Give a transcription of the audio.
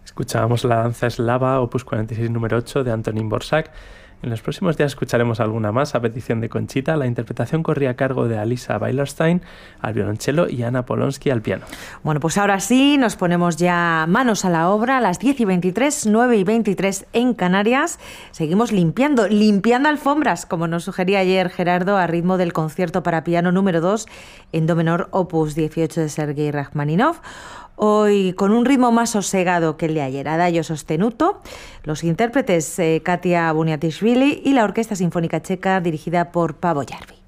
Escuchábamos la danza eslava, opus 46 número 8 de Antonín Dvořák. En los próximos días escucharemos alguna más a petición de Conchita. La interpretación corría a cargo de Alisa Weilerstein al violonchelo y Ana Polonsky al piano. Bueno, pues ahora sí, nos ponemos ya manos a la obra a las 10:23, 9:23 en Canarias. Seguimos limpiando alfombras, como nos sugería ayer Gerardo, a ritmo del concierto para piano número 2 en do menor, opus 18 de Sergei Rachmaninoff. Hoy con un ritmo más sosegado que el de ayer, adagio sostenuto, los intérpretes Katia Buniatishvili y la Orquesta Sinfónica Checa dirigida por Paavo Järvi.